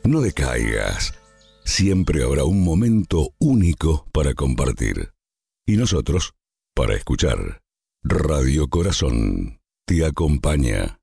No decaigas. Siempre habrá un momento único para compartir. Y nosotros, para escuchar. Radio Corazón te acompaña.